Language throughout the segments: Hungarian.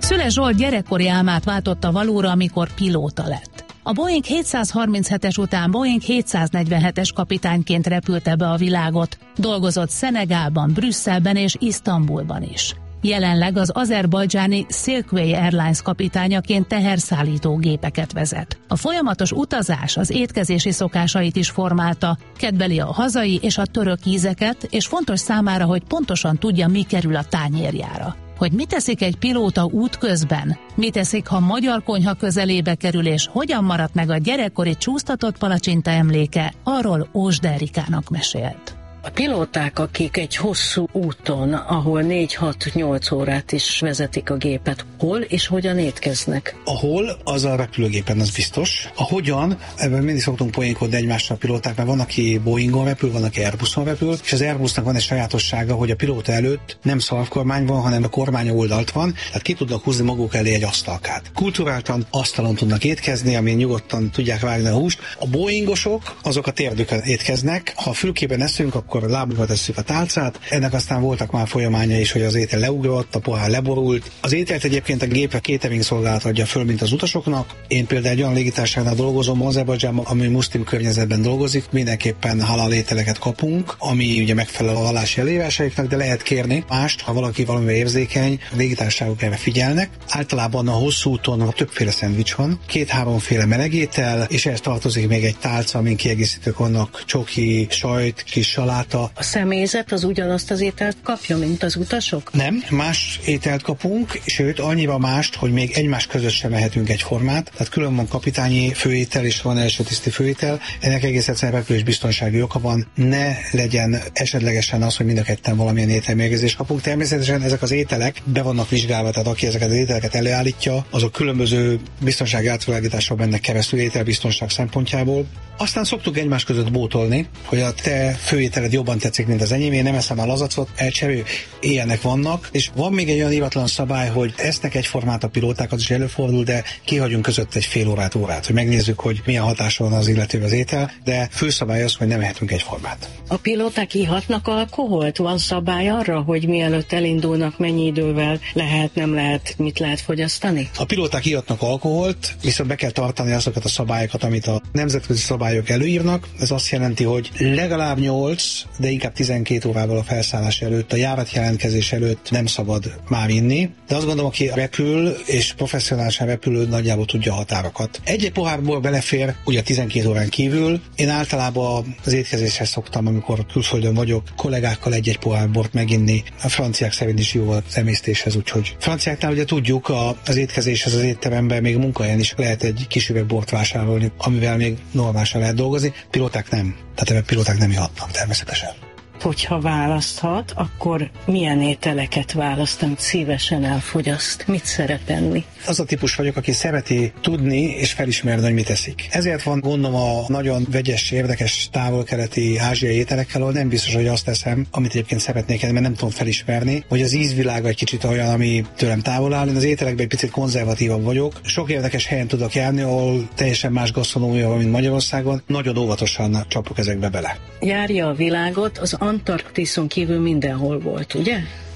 Szüle Zsolt gyerekkori álmát váltotta valóra, amikor pilóta lett. A Boeing 737-es után Boeing 747-es kapitányként repülte be a világot, dolgozott Szenegálban, Brüsszelben és Isztambulban is. Jelenleg az azerbajdzsáni Silkway Airlines kapitányaként teherszállító gépeket vezet. A folyamatos utazás az étkezési szokásait is formálta, kedveli a hazai és a török ízeket, és fontos számára, hogy pontosan tudja, mi kerül a tányérjára. Hogy mit teszik egy pilóta útközben, mit teszik, ha magyar konyha közelébe kerül, és hogyan maradt meg a gyerekkori csúsztatott palacsinta emléke, arról Ósd Erikának mesélt. A pilóták, akik egy hosszú úton, ahol 4-6-8 órát is vezetik a gépet, hol és hogyan étkeznek? A hol, az a repülőgépen, az biztos. A hogyan, ebben mindig szoktunk poénkodni egymással a pilóták, mert van, aki Boeingon repül, van, aki Airbuson repül, és az Airbusnak van egy sajátossága, hogy a pilóta előtt nem szarvkormány van, hanem a kormány oldalt van, tehát ki tudnak húzni maguk elé egy asztalkát. Kulturáltan asztalon tudnak étkezni, amin nyugodtan tudják vágni a húst. A Boeingosok, azok a térdükön étkeznek, ha a fülkében eszünk, akkor lábukra tesszük a tálcát. Ennek aztán voltak már folyamánya is, hogy az étel leugrott, a pohár leborult. Az ételt egyébként a gépe catering szolgálat adja föl, mint az utasoknak. Én például egy olyan légitársaságnál dolgozom Azerbajdzsánban, ami muszlim környezetben dolgozik. Mindenképpen halal ételeket kapunk, ami ugye megfelel a vallási előírásaiknak, de lehet kérni mást, ha valaki valamivel érzékeny, a légitársaságok erre figyelnek. Általában a hosszú úton többféle szendvics van, 2-3 melegétel, és ehhez tartozik még egy tálca, amin kiegészítők vannak, csoki, sajt, kis salát. A személyzet az ugyanazt az ételt kapja, mint az utasok? Nem, más ételt kapunk, sőt annyira mást, hogy még egymás között sem ehetünk egyformát. Tehát külön van kapitányi főétel és van elsőtiszti főétel. Ennek egész egyszerűen repülés biztonsági oka van. Ne legyen esetlegesen az, hogy mind a ketten valamilyen ételmérgezést kapunk. Természetesen ezek az ételek be vannak vizsgálva, tehát aki ezeket az ételeket előállítja, azok különböző biztonsági átvilágításra mennek keresztül ételbiztonság szempontjából. Aztán szoktuk egymás között bótolni, hogy a te főételed jobban tetszik, mint az enyém, én nem eszem a lazacot, elcserő, ilyenek vannak, és van még egy olyan hivatlan szabály, hogy esznek egyformát a pilóták, az is előfordul, de kihagyunk között egy fél órát, hogy megnézzük, hogy milyen hatása van az illető az étel, de főszabály az, hogy nem ehetünk egyformát. A pilóták ihatnak alkoholt? Van szabály arra, hogy mielőtt elindulnak, mennyi idővel lehet, nem lehet, mit lehet fogyasztani? A pilóták ihatnak alkoholt, viszont be kell tartani azokat a szabályokat, amit a nemzetközi szabályok előírnak. Ez azt jelenti, hogy legalább 8, de inkább 12 órával a felszállás előtt, a járatjelentkezés előtt nem szabad már inni. De azt gondolom, aki repül, és professzionálisan repülő, nagyjából tudja a határokat. Egy pohárból belefér, ugye 12 órán kívül. Én általában az étkezéshez szoktam, amikor külföldön vagyok, kollégákkal egy-egy pohár bort meginni. A franciák szerint is jó az emésztéshez, úgyhogy franciáknál ugye tudjuk, az étkezéshez az étteremben még munkahelyen is lehet egy kis üveg bort vásárolni, amivel még normálisan lehet dolgozni. Pilóták nem. Tehát a pilóták nem ihatnak természetesen. Hogyha választhat, akkor milyen ételeket választ, amit szívesen elfogyaszt? Mit szeret enni? Az a típus vagyok, aki szereti tudni és felismerni, hogy mit eszik. Ezért van gondom a nagyon vegyes, érdekes távol-keleti ázsiai ételekkel, ahol nem biztos, hogy azt eszem, amit egyébként szeretnék enni, mert nem tudom felismerni, hogy az ízvilága egy kicsit olyan, ami tőlem távol áll. Én az ételekben egy picit konzervatívabb vagyok. Sok érdekes helyen tudok járni, ahol teljesen más gasztronómia van, mint Magyarországon. Nagyon óvatosan csapok ezekbe bele. Járja a világot, az Antarktiszon kívül mindenhol volt, ugye?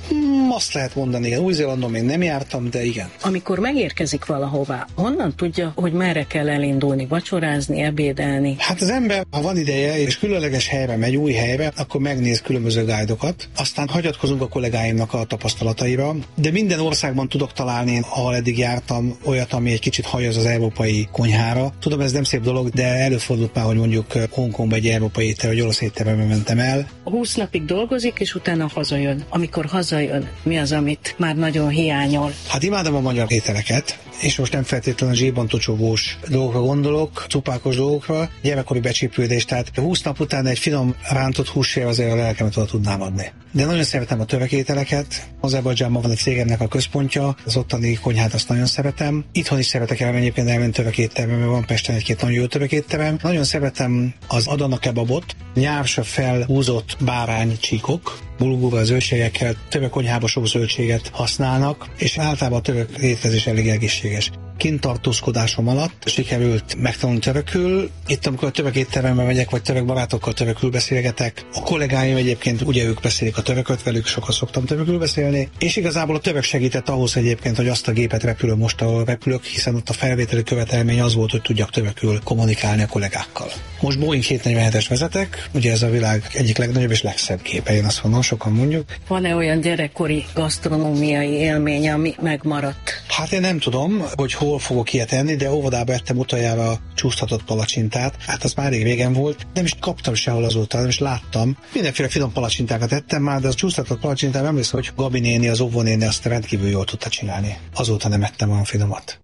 Azt lehet mondani, igen. Új-Zélandon még nem jártam, de igen. Amikor megérkezik valahová, honnan tudja, hogy merre kell elindulni, vacsorázni, ebédelni? Hát az ember, ha van ideje, és különleges helyre megy, új helyre, akkor megnéz különböző guidokat, aztán hagyatkozunk a kollégáimnak a tapasztalataira, de minden országban tudok találni, ahol eddig jártam, olyat, ami egy kicsit hajaz az európai konyhára. Tudom, ez nem szép dolog, de előfordult már, hogy mondjuk Hongkongba egy európai étel, vagy orosz étterembe mentem el. 20 napig dolgozik, és utána hazajön. Amikor hazajön, mi az, amit már nagyon hiányol? Hát imádom a magyar ételeket, és most nem feltétlenül zsírban tocsogós dolgokra gondolok, cupákos dolgokra, gyerekkori becsípődés, tehát 20 nap után egy finom rántott hússér azért a lelkemet oda tudnám adni. De nagyon szeretem a török ételeket, Azerbajdzsánban van a cégemnek a központja, az ottani konyhát azt nagyon szeretem. Itthon is szeretek egyébként elmenni török étterembe, mert van Pesten egy-két nagyon jó török étterem. Nagyon szeretem az Adana kebabot, nyársra felhúzott báránycsíkok, bulgurral, zöldségekkel, török konyhában sok zöldséget használnak, és általában a török étkezés elég egészséges. kintartózkodásom alatt sikerült megtanulni törökül. Itt, amikor a török étterembe megyek, vagy török barátokkal törökül beszélgetek, a kollégáim egyébként ugye ők beszélik a törököt, velük sokat szoktam törökül beszélni, és igazából a török segített ahhoz egyébként, hogy azt a gépet repülöm most, ahol repülök, hiszen ott a felvételi követelmény az volt, hogy tudjak törökül kommunikálni a kollégákkal. Most Boeing 747-es vezetek, ugye ez a világ egyik legnagyobb és legszebb gépe, én azt mondom, sokan mondjuk. Van-e olyan gyerekkori gasztronómiai élmény, ami megmaradt? Hát én nem tudom, hogy hol fogok ilyet enni, de óvodában ettem utoljára csúsztatott palacsintát. Hát az már rég régen volt, nem is kaptam sehol azóta, nem is láttam. Mindenféle finom palacsintákat ettem már, de az csúsztatott palacsintát emlékszem, hogy Gabi néni, az óvó néni azt rendkívül jól tudta csinálni. Azóta nem ettem olyan finomat.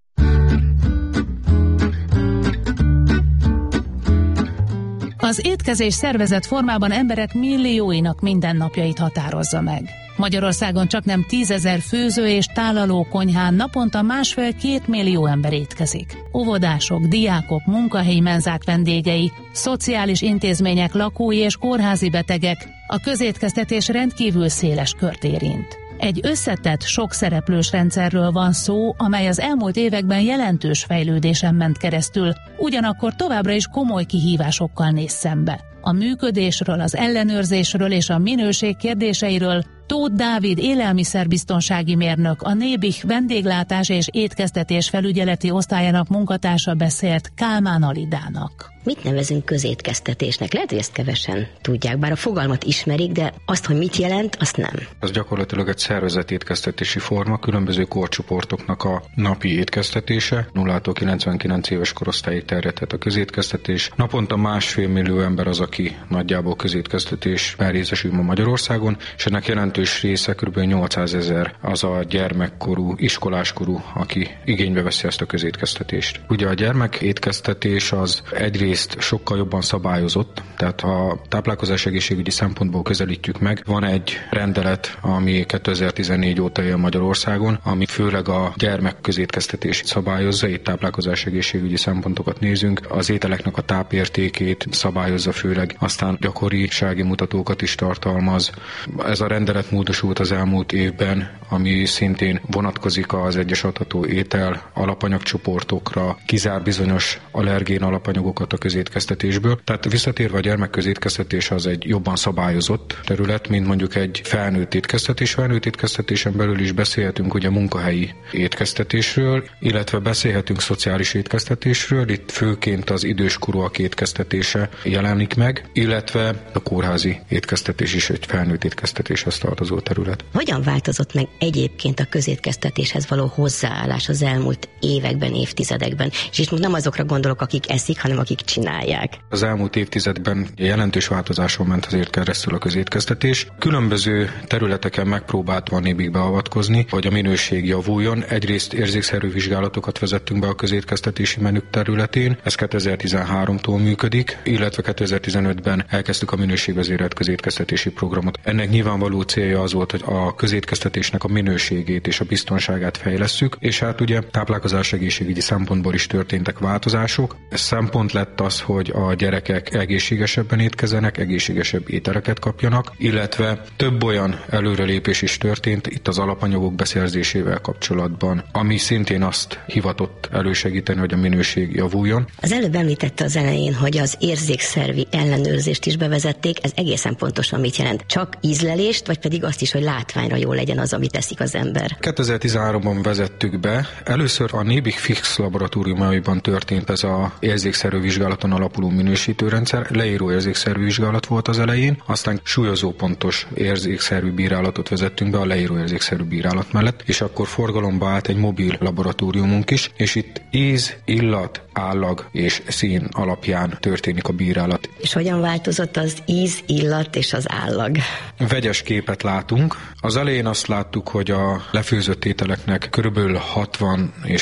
Az étkezés szervezett formában emberek millióinak mindennapjait határozza meg. Magyarországon csaknem 10 000 főző és tálaló konyhán naponta 1,5-2 millió ember étkezik. Óvodások, diákok, munkahelyi menzák vendégei, szociális intézmények lakói és kórházi betegek, a közétkeztetés rendkívül széles kört érint. Egy összetett, sok szereplős rendszerről van szó, amely az elmúlt években jelentős fejlődésen ment keresztül, ugyanakkor továbbra is komoly kihívásokkal néz szembe. A működésről, az ellenőrzésről és a minőség kérdéseiről Tóth Dávid élelmiszerbiztonsági mérnök, a Nébih vendéglátás és étkeztetés felügyeleti osztályának munkatársa beszélt Kálmán Alidának. Mit nevezünk közétkeztetésnek? Lehet, hogy ezt kevesen tudják, bár a fogalmat ismerik, de azt, hogy mit jelent, azt nem. Ez gyakorlatilag egy szervezett étkeztetési forma, különböző korcsoportoknak a napi étkeztetése. 0-tól 99 éves korosztályig terjedhet a közétkeztetés. Naponta 1,5 millió ember az, aki nagyjából közétkeztetésben részesül ma Magyarországon, és ennek jelentős része, kb. 800 000 az a gyermekkorú, iskoláskorú, aki igénybe veszi ezt a közétkeztetést. Ugye a gyermekétkeztetés az egyrészt sokkal jobban szabályozott, tehát ha táplálkozás egészségügyi szempontból közelítjük meg, van egy rendelet, ami 2014 óta él Magyarországon, ami főleg a gyermek közétkeztetését szabályozza, itt táplálkozás egészségügyi szempontokat nézünk, az ételeknek a tápértékét szabályozza főleg, aztán gyakorisági mutatókat is tartalmaz. Ez a rendelet módosult az elmúlt évben, ami szintén vonatkozik az egyes adható étel alapanyagcsoportokra, kizár bizonyos allergén alapanyagokat a közétkeztetésből. Tehát visszatérve a gyermek közétkeztetés az egy jobban szabályozott terület, mint mondjuk egy felnőtt étkeztetés. Felnőtt étkeztetésen belül is beszélhetünk ugye munkahelyi étkeztetésről, illetve beszélhetünk szociális étkeztetésről, itt főként az időskorúak étkeztetése jelenik meg, illetve a kórházi étkeztetés is egy felnőtt étkeztetéshez tartozó terület. Hogyan változott meg egyébként a közétkeztetéshez való hozzáállás az elmúlt években, évtizedekben? És itt nem azokra gondolok, akik eszik, hanem akik csinálják. Az elmúlt évtizedben jelentős változáson ment azért keresztül a közétkeztetés. Különböző területeken megpróbált a Nébih beavatkozni, hogy a minőség javuljon. Egyrészt érzékszervű vizsgálatokat vezettünk be a közétkeztetési menük területén, ez 2013-tól működik, illetve 2015-ben elkezdtük a minőségvezérelt közétkeztetési programot. Ennek nyilvánvaló célja az volt, hogy a közétkeztetésnek a minőségét és a biztonságát fejlesszük, és hát ugye táplálkozás egészségügyi szempontból is történtek változások. Ez szempont lett az, hogy a gyerekek egészségesebben étkezzenek, egészségesebb ételeket kapjanak, illetve több olyan előrelépés is történt itt az alapanyagok beszerzésével kapcsolatban, ami szintén azt hivatott elősegíteni, hogy a minőség javuljon. Az előbb említette az elején, hogy az érzékszervi ellenőrzést is bevezették, ez egészen pontosan mit jelent? Csak ízlelést, vagy pedig azt is, hogy látványra jó legyen az, amit eszik az ember? 2013-ban vezettük be. Először a Nébih Fix laboratóriumaiban történt ez az érzékszerű vizsgálaton alapuló minősítőrendszer. Leíró érzékszerű vizsgálat volt az elején, aztán súlyozó pontos érzékszerű bírálatot vezettünk be a leíró érzékszerű bírálat mellett, és akkor forgalomba állt egy mobil laboratóriumunk is, és itt íz, illat, állag és szín alapján történik a bírálat. És hogyan változott az íz, illat és az állag? Vegyes képet látunk. Az elején azt láttuk, hogy a lefőzött ételeknek körülbelül 60 és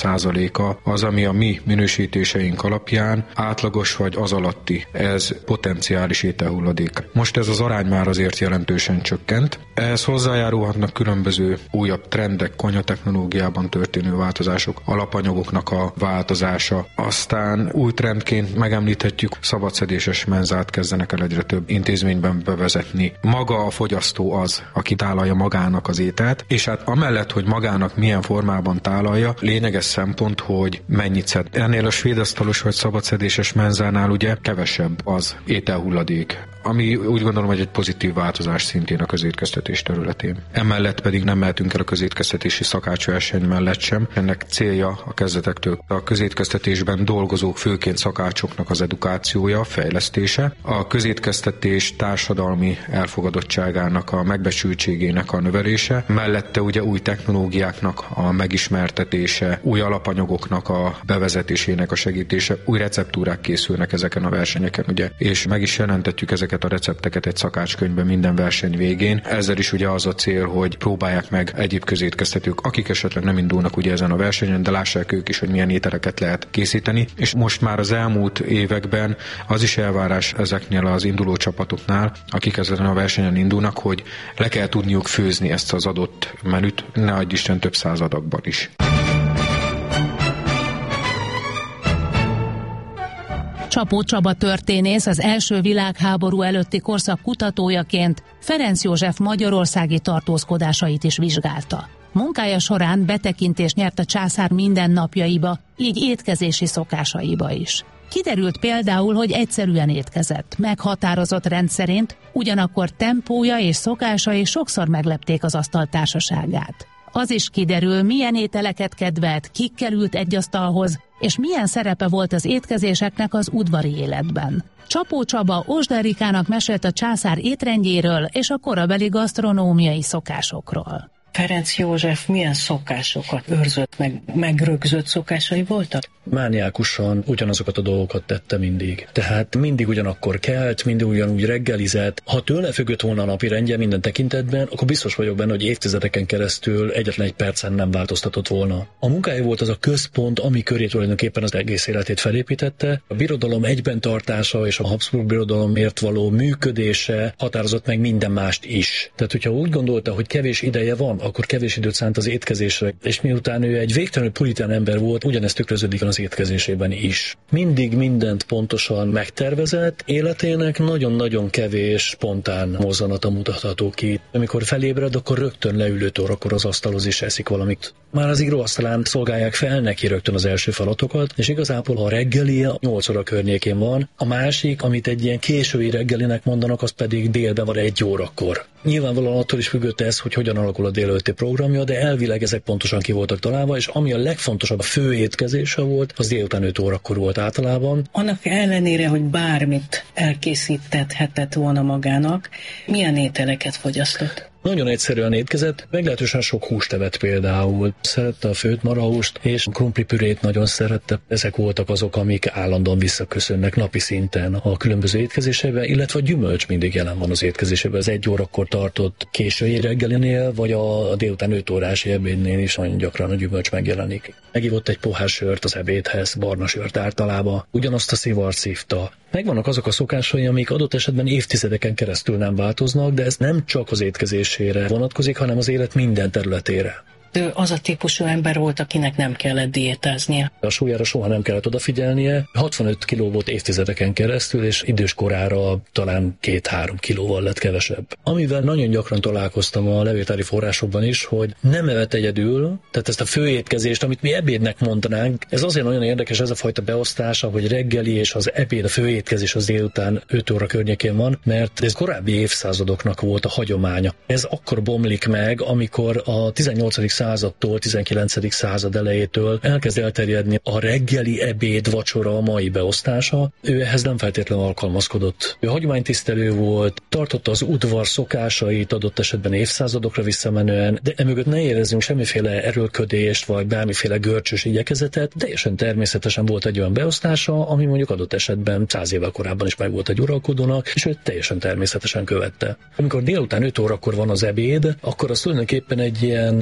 70%-a az, ami a mi minősítéseink alapján átlagos vagy az alatti. Ez potenciális ételhulladék. Most ez az arány már azért jelentősen csökkent. Ehhez hozzájárulhatnak különböző újabb trendek, konyhatechnológiában történő változások, alapanyagoknak a változása, fogyasztása. Aztán új trendként megemlíthetjük, szabadszedéses menzát kezdenek el egyre több intézményben bevezetni. Maga a fogyasztó az, aki tálalja magának az ételt, és hát amellett, hogy magának milyen formában tálalja, lényeges szempont, hogy mennyit szed. Ennél a svédasztalos vagy szabadszedéses menzánál ugye kevesebb az ételhulladék, ami úgy gondolom, hogy egy pozitív változás szintén a közétkeztetés területén. Emellett pedig nem mehetünk el a közétkeztetési szakácsverseny mellett sem. Ennek célja a kezdetektől a közétkeztetésben dolgozók, főként szakácsoknak az edukációja, fejlesztése, a közétkeztetés társadalmi elfogadottságának, a megbecsültségének a növelése, mellette ugye új technológiáknak a megismertetése, új alapanyagoknak a bevezetésének a segítése, új receptúrák készülnek ezeken a versenyeken, ugye, és meg is jelentetjük ezeket a recepteket egy szakácskönyvben minden verseny végén. Ezzel is ugye az a cél, hogy próbálják meg egyéb közétkeztetők, akik esetleg nem indulnak ugye ezen a versenyen, de lássák ők is, hogy milyen ételeket lehet készíteni. És most már az elmúlt években az is elvárás ezeknél az induló csapatoknál, akik ezen a versenyen indulnak, hogy le kell tudniuk főzni ezt az adott menüt, ne adj Isten több száz adagban is. Csapó Csaba történész az első világháború előtti korszak kutatójaként Ferenc József magyarországi tartózkodásait is vizsgálta. Munkája során betekintést nyert a császár mindennapjaiba, így étkezési szokásaiba is. Kiderült például, hogy egyszerűen étkezett, meghatározott rendszerint, ugyanakkor tempója és szokásai sokszor meglepték az asztal társaságát. Az is kiderül, milyen ételeket kedvelt, kikkel ült egy asztalhoz, és milyen szerepe volt az étkezéseknek az udvari életben. Csapó Csaba Osd Erikának mesélt a császár étrendjéről és a korabeli gasztronómiai szokásokról. Ferenc József milyen szokásokat őrzött meg, megrögzött szokásai voltak? Mániákusan ugyanazokat a dolgokat tette mindig. Tehát mindig ugyanakkor kelt, mindig ugyanúgy reggelizett. Ha tőle függött volna a napi rendje minden tekintetben, akkor biztos vagyok benne, hogy évtizedeken keresztül egyetlen egy percen nem változtatott volna. A munkája volt az a központ, ami köré tulajdonképpen az egész életét felépítette. A birodalom egyben tartása és a Habsburg birodalomért való működése határozott meg minden mást is. Tehát, hogyha úgy gondolta, hogy kevés ideje van, akkor kevés időt szánt az étkezésre, és miután ő egy végtelenül puritán ember volt, ugyanezt tükröződik az étkezésében is. Mindig mindent pontosan megtervezett, életének nagyon-nagyon kevés spontán mozzanata mutatható ki. Amikor felébred, akkor rögtön leülő órakor az asztalhoz is eszik valamit. Már az íróasztalán szolgálják fel neki rögtön az első falatokat, és igazából a reggeli 8 óra környékén van, a másik, amit egy ilyen késői reggelinek mondanak, az pedig délben van 1 órakor. Nyilvánvalóan attól is függött ez, hogy hogyan alakul a délelőtti programja, de elvileg ezek pontosan ki voltak találva, és ami a legfontosabb, a fő étkezése volt, az délután 5 órakor volt általában. Annak ellenére, hogy bármit elkészíthetett volna magának, milyen ételeket fogyasztott? Nagyon egyszerűen étkezett, meglehetősen sok húst evett például. Szerette a főtt marhahúst, és a krumplipürét nagyon szerette. Ezek voltak azok, amik állandóan visszaköszönnek napi szinten a különböző étkezésében, illetve a gyümölcs mindig jelen van az étkezésében. Az 1 órakor tartott késői reggelinél, vagy a délután 5 órási ebédnél is nagyon gyakran a gyümölcs megjelenik. Megívott egy pohár sört az ebédhez, barna sört általában, ugyanazt a szivart szívta. Megvannak azok a szokásai, amik adott esetben évtizedeken keresztül nem változnak, de ez nem csak az étkezésére vonatkozik, hanem az élet minden területére. Ő az a típusú ember volt, akinek nem kellett diétáznia. A súlyára soha nem kellett odafigyelnie. 65 kiló volt évtizedeken keresztül, és idős korára talán 2-3 kilóval lett kevesebb. Amivel nagyon gyakran találkoztam a levéltári forrásokban is, hogy nem evett egyedül, tehát ezt a főétkezést, amit mi ebédnek mondanánk, ez azért nagyon érdekes ez a fajta beosztása, hogy reggeli és az ebéd, a főétkezés az délután 5 óra környékén van, mert ez korábbi évszázadoknak volt a hagyománya. Ez akkor bomlik meg, amikor a 18. századtól, 19. század elejétől elkezd elterjedni a reggeli ebéd vacsora a mai beosztása. Ő ehhez nem feltétlenül alkalmazkodott. Ő hagyománytisztelő volt, tartotta az udvar szokásait adott esetben évszázadokra visszamenően, de emögött ne érezzünk semmiféle erőlködést vagy bármiféle görcsös igyekezetet. Teljesen természetesen volt egy olyan beosztása, ami mondjuk adott esetben 100 évvel korábban is meg volt egy uralkodónak, és ő teljesen természetesen követte. Amikor délután 5 órakor van az ebéd, akkor az tulajdonképpen egy ilyen társaság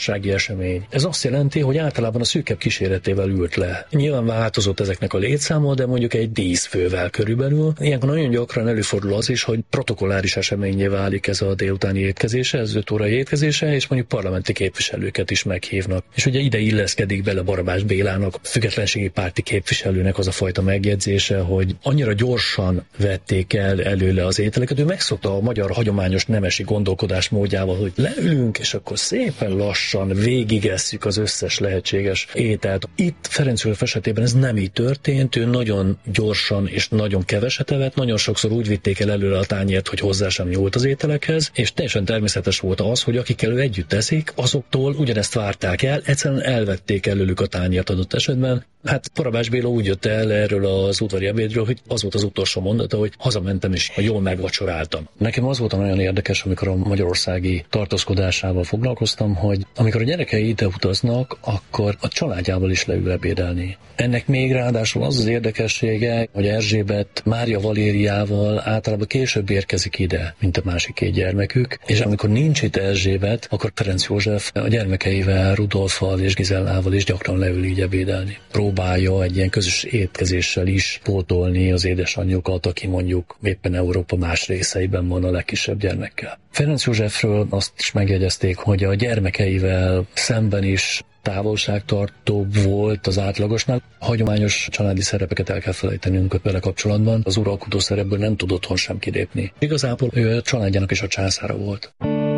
gazdasági esemény. Ez azt jelenti, hogy általában a szűkebb kíséretével ült le. Nyilván változott ezeknek a létszáma, de mondjuk egy 10 fővel körülbelül. Ilyenkor nagyon gyakran előfordul az is, hogy protokolláris eseményé válik ez a délutáni étkezése, ez 5 órai étkezése, és mondjuk parlamenti képviselőket is meghívnak. És ugye ide illeszkedik bele Barabás Bélának, függetlenségi párti képviselőnek az a fajta megjegyzése, hogy annyira gyorsan vették el előle az ételeket. Ő megszokta a magyar hagyományos nemesi gondolkodás módjával, hogy leülünk, és akkor szépen lassan végigesszük az összes lehetséges ételt. Itt Ferenc József esetében ez nem így történt, ő nagyon gyorsan és nagyon keveset evett, nagyon sokszor úgy vitték el előle a tányért, hogy hozzá sem nyúlt az ételekhez, és teljesen természetes volt az, hogy akikkel ő együtt teszik, azoktól ugyanezt várták el, egyszerűen elvették előlük a tányért adott esetben. Hát Barabás Béla úgy jött el erről az udvari ebédről, hogy az volt az utolsó mondata, hogy hazamentem és jól megvacsoráltam. Nekem az volt nagyon érdekes, amikor a magyarországi tartózkodásával foglalkoztam, hogy amikor a gyerekei ide utaznak, akkor a családjával is leül ebédelni. Ennek még ráadásul az az érdekessége, hogy Erzsébet Mária Valériával általában később érkezik ide, mint a másik 2 gyermekük, és amikor nincs itt Erzsébet, akkor Ferenc József a gyermekeivel, Rudolffal és Gizellával is gyakran leül így ebédelni. Próbálja egy ilyen közös étkezéssel is pótolni az édesanyjukat, aki mondjuk éppen Európa más részeiben van a legkisebb gyermekkel. Ferenc Józsefről azt is megjegyezték, hogy a gyermekeivel szemben is távolságtartóbb volt az átlagosnál. A hagyományos családi szerepeket el kell felejtenünk vele kapcsolatban. Az uralkodó szerepből nem tud otthon sem kilépni. Igazából ő a családjának is a császára volt.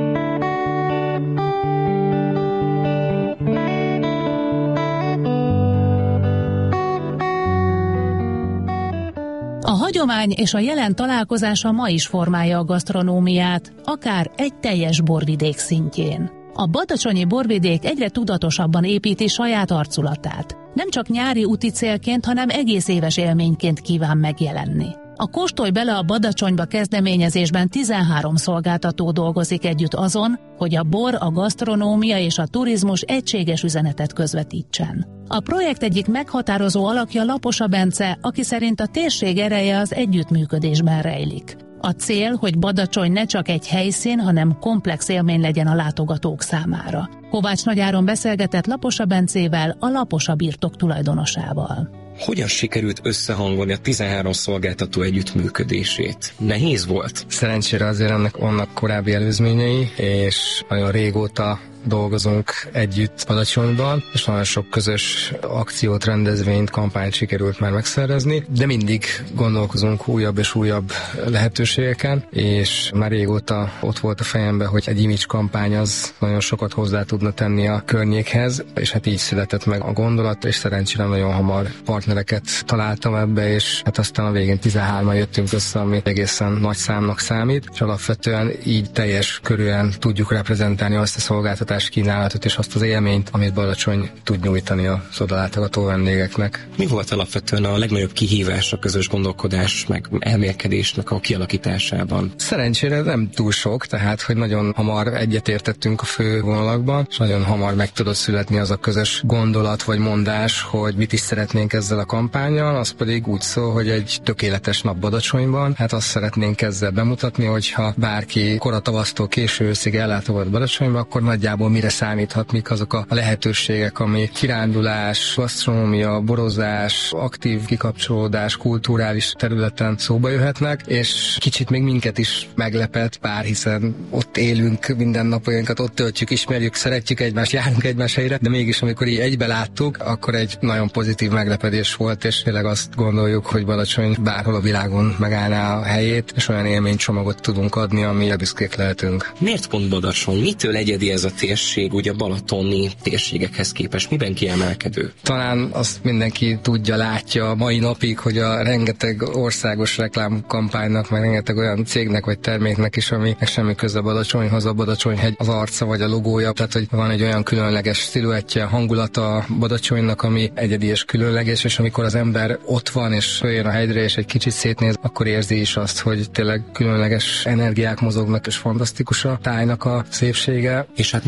A hagyomány és a jelen találkozása ma is formálja a gasztronómiát, akár egy teljes borvidék szintjén. A badacsonyi borvidék egyre tudatosabban építi saját arculatát. Nem csak nyári úti célként, hanem egész éves élményként kíván megjelenni. A Kóstolj bele a Badacsonyba kezdeményezésben 13 szolgáltató dolgozik együtt azon, hogy a bor, a gasztronómia és a turizmus egységes üzenetet közvetítsen. A projekt egyik meghatározó alakja Laposa Bence, aki szerint a térség ereje az együttműködésben rejlik. A cél, hogy Badacsony ne csak egy helyszín, hanem komplex élmény legyen a látogatók számára. Kovács Nagyáron beszélgetett Laposa Bencével, a Laposa birtok tulajdonosával. Hogyan sikerült összehangolni a 13 szolgáltató együttműködését? Nehéz volt? Szerencsére azért ennek vannak korábbi előzményei, és nagyon régóta dolgozunk együtt Badacsonyban, és nagyon sok közös akciót, rendezvényt, kampányt sikerült már megszervezni, de mindig gondolkozunk újabb és újabb lehetőségeken, és már régóta ott volt a fejemben, hogy egy image kampány az nagyon sokat hozzá tudna tenni a környékhez, és hát így született meg a gondolat, és szerencsére nagyon hamar partnereket találtam ebbe, és hát aztán a végén 13-an jöttünk össze, ami egészen nagy számnak számít, és alapvetően így teljes körűen tudjuk reprezentálni azt a szolgáltatást, kínálatot és azt az élményt, amit Badacsony tud nyújtani az odalátogató vendégeknek. Mi volt alapvetően a legnagyobb kihívás a közös gondolkodás, meg elmélkedésnek a kialakításában? Szerencsére nem túl sok, tehát hogy nagyon hamar egyetértettünk a fő vonalakban, és nagyon hamar meg tudott születni az a közös gondolat vagy mondás, hogy mit is szeretnénk ezzel a kampánnyal, az pedig úgy szól, hogy egy tökéletes nap Badacsonyban. Hát azt szeretnénk ezzel bemutatni, hogyha bárki koratavasztól késő őszig ellátogat Badacsonyba, akkor nagyjából mire számíthat, mik azok a lehetőségek, ami kirándulás, gasztronómia, borozás, aktív kikapcsolódás, kulturális területen szóba jöhetnek, és kicsit még minket is meglepett, bár hiszen ott élünk mindennapjainkat, ott töltjük, ismerjük, szeretjük egymást, járunk egymás helyre, de mégis amikor így egybe láttuk, akkor egy nagyon pozitív meglepetés volt, és tényleg azt gondoljuk, hogy Badacsony bárhol a világon megállná a helyét, és olyan élménycsomagot tudunk adni, amire büszkék lehetünk. Miért pont Badacsony? Mitől egyedi ez a térség, ugye a balatoni térségekhez képest? Miben kiemelkedő? Talán azt mindenki tudja, látja mai napig, hogy a rengeteg országos reklámkampánynak, meg rengeteg olyan cégnek vagy terméknek is, aminek semmi köze Badacsonyhoz, a Badacsonyhegy az arca vagy a logója, tehát hogy van egy olyan különleges sziluettje, hangulata a Badacsonynak, ami egyedi és különleges, és amikor az ember ott van és följön a hegyre és egy kicsit szétnéz, akkor érzi is azt, hogy tényleg különleges energiák mozognak, és fantasztikus a tájnak a szépsége. És hát nem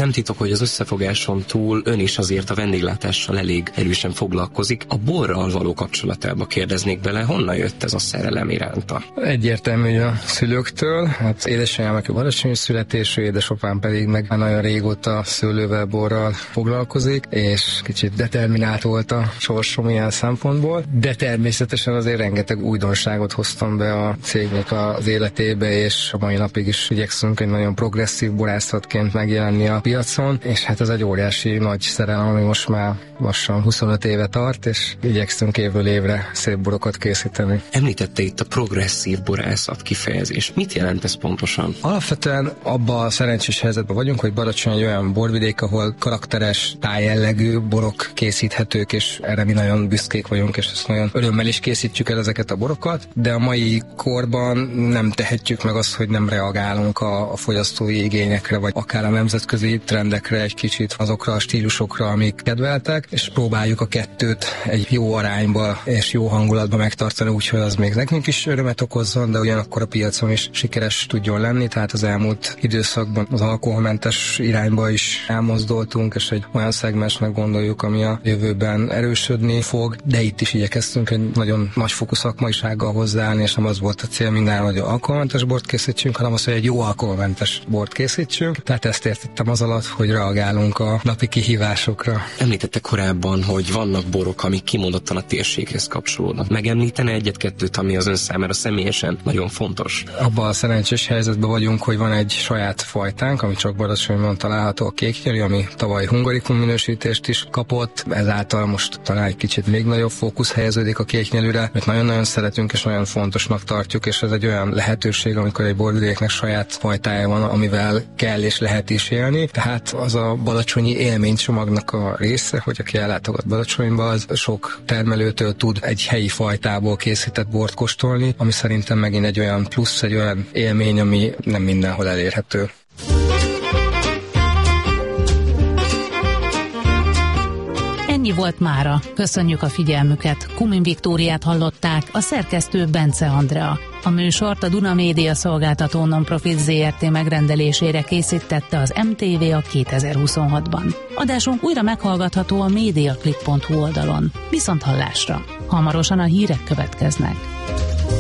Nem titok, hogy az összefogáson túl ön is azért a vendéglátással elég erősen foglalkozik. A borral való kapcsolatába kérdeznék bele, honnan jött ez a szerelem iránta? Egyértelmű, hogy a szülőktől. Hát édesanyám, aki badacsonyi születésű, édesapám pedig meg nagyon régóta szőlővel, borral foglalkozik, és kicsit determinált volt a sorsom ilyen szempontból, de természetesen azért rengeteg újdonságot hoztam be a cégnek az életébe, és a mai napig is igyekszünk egy nagyon progresszív borászatként megjelenni a piacon, és hát ez egy óriási nagy szerelem, ami most már lassan 25 éve tart, és igyekszünk évről évre szép borokat készíteni. Említette itt a progresszív borászat kifejezés. Mit jelent ez pontosan? Alapvetően abban a szerencsés helyzetben vagyunk, hogy Badacsony egy olyan borvidék, ahol karakteres, tájjellegű borok készíthetők, és erre mi nagyon büszkék vagyunk, és ezt nagyon örömmel is készítjük el ezeket a borokat, de a mai korban nem tehetjük meg azt, hogy nem reagálunk a fogyasztói igényekre, vagy akár a nemzetközi trendekre egy kicsit, azokra a stílusokra, amik kedveltek, és próbáljuk a kettőt egy jó arányba és jó hangulatba megtartani, úgyhogy az még nekünk is örömet okozzon, de ugyanakkor a piacon is sikeres tudjon lenni, tehát az elmúlt időszakban az alkoholmentes irányba is elmozdultunk, és egy olyan szegmensnek gondoljuk, ami a jövőben erősödni fog, de itt is igyekeztünk egy nagyon nagyfokú szakmaisággal hozzáállni, és nem az volt a cél minden, hogy alkoholmentes bort készítsünk, hanem az, hogy egy jó alkoholmentes bort készítsünk. Tehát ezt értettem az alatt, hogy reagálunk a napi kihívásokra. Említette korábban, hogy vannak borok, amik kimondottan a térséghez kapcsolódnak. Megemlítene egy-kettőt, ami az ön számára személyesen nagyon fontos? Abban a szerencsés helyzetben vagyunk, hogy van egy saját fajtánk, ami csak Badacsonyban található, a kéknyelű, ami tavaly hungarikum minősítést is kapott. Ezáltal most talán egy kicsit még nagyobb fókusz helyeződik a kéknyelűre, mert nagyon-nagyon szeretünk és nagyon fontosnak tartjuk, és ez egy olyan lehetőség, amikor egy borvidéknek saját fajtája van, amivel kell és lehet is élni. Tehát az a badacsonyi élménycsomagnak a része, hogy aki ellátogat Badacsonyba, az sok termelőtől tud egy helyi fajtából készített bort kóstolni, ami szerintem megint egy olyan plusz, egy olyan élmény, ami nem mindenhol elérhető. Ennyi volt mára. Köszönjük a figyelmüket. Kumin Viktóriát hallották, a szerkesztő Bence Andrea. A műsort a Duna Média szolgáltató non-profit ZRT megrendelésére készítette az MTV a 2026-ban. Adásunk újra meghallgatható a mediaclip.hu oldalon. Viszonthallásra! Hamarosan a hírek következnek.